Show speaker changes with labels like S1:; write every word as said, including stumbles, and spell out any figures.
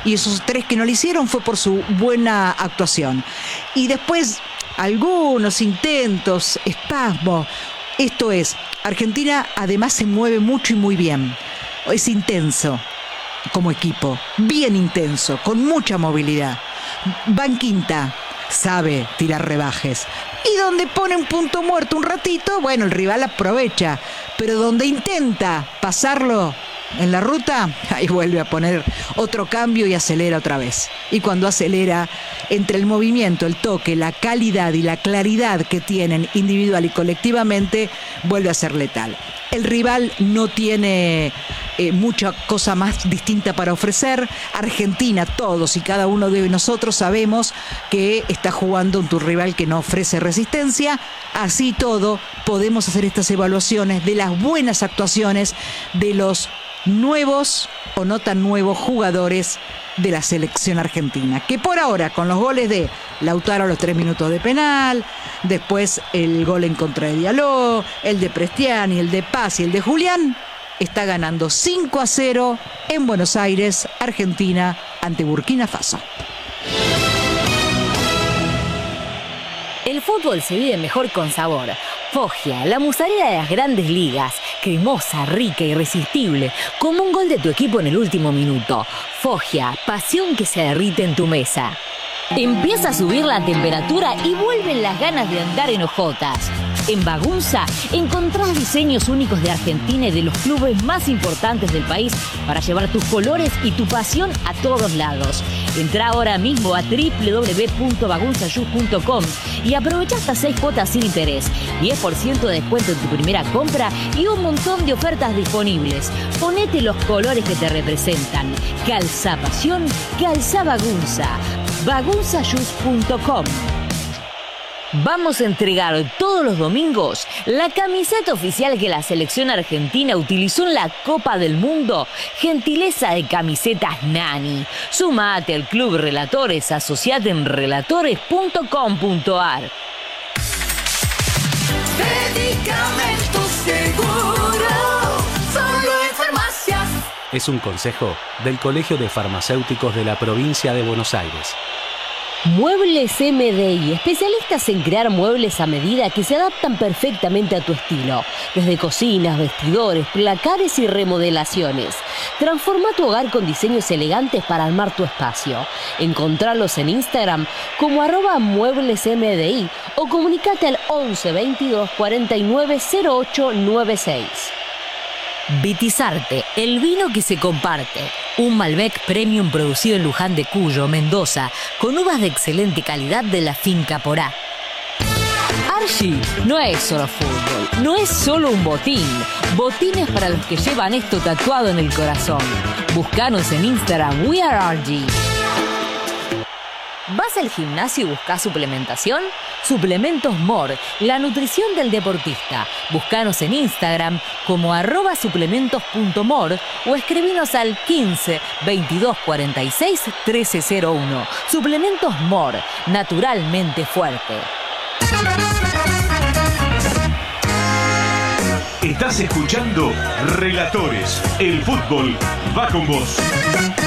S1: y esos tres que no lo hicieron fue por su buena actuación. Y después algunos intentos, espasmos. Esto es, Argentina además se mueve mucho y muy bien. Es intenso como equipo, bien intenso, con mucha movilidad. Va en quinta, sabe tirar rebajes. Y donde pone un punto muerto un ratito, bueno, el rival aprovecha. Pero donde intenta pasarlo en la ruta, ahí vuelve a poner otro cambio y acelera otra vez. Y cuando acelera, entre el movimiento, el toque, la calidad y la claridad que tienen individual y colectivamente, vuelve a ser letal. El rival no tiene eh, mucha cosa más distinta para ofrecer. Argentina, todos y cada uno de nosotros sabemos que está jugando ante un rival que no ofrece resistencia. Así todo, podemos hacer estas evaluaciones de las buenas actuaciones de los nuevos o no tan nuevos jugadores de la selección argentina, que por ahora con los goles de Lautaro a los tres minutos de penal, después el gol en contra de Diallo, el de Prestiani, el de Paz y el de Julián, está ganando cinco a cero en Buenos Aires, Argentina, ante Burkina Faso.
S2: El fútbol se vive mejor con sabor. Foggia, la musarela de las grandes ligas. Cremosa, rica, irresistible. Como un gol de tu equipo en el último minuto. Foggia, pasión que se derrite en tu mesa. Empieza a subir la temperatura y vuelven las ganas de andar en hojotas. En Bagunza encontrás diseños únicos de Argentina y de los clubes más importantes del país para llevar tus colores y tu pasión a todos lados. Entrá ahora mismo a doble u doble u doble u punto bagunza shoes punto com y aprovecha hasta seis cuotas sin interés, diez por ciento de descuento en tu primera compra y un montón de ofertas disponibles. Ponete los colores que te representan. Calza pasión, calza Bagunza. bagunza shoes punto com. Vamos a entregar todos los domingos la camiseta oficial que la selección argentina utilizó en la Copa del Mundo. Gentileza de Camisetas Nani. Sumate al Club Relatores, asociate en relatores punto com punto a r.
S3: Medicamentos Seguro, solo en farmacias.
S4: Es un consejo del Colegio de Farmacéuticos de la Provincia de Buenos Aires.
S2: Muebles M D I, especialistas en crear muebles a medida que se adaptan perfectamente a tu estilo. Desde cocinas, vestidores, placares y remodelaciones. Transforma tu hogar con diseños elegantes para armar tu espacio. Encontrarlos en Instagram como arroba muebles M D I o comunicate al once veintidós cuarenta y nueve cero ocho noventa y seis. Vitizarte, el vino que se comparte. Un Malbec Premium producido en Luján de Cuyo, Mendoza, con uvas de excelente calidad de la finca Porá. Archie no es solo fútbol, no es solo un botín. Botines para los que llevan esto tatuado en el corazón. Búscanos en Instagram, We Are Archie. ¿Vas al gimnasio y buscas suplementación? Suplementos More, la nutrición del deportista. Búscanos en Instagram como arroba suplementos punto more o escribinos al quince veintidós cuarenta y seis trece cero uno. Suplementos More, naturalmente fuerte.
S5: Estás escuchando Relatores. El fútbol va con vos.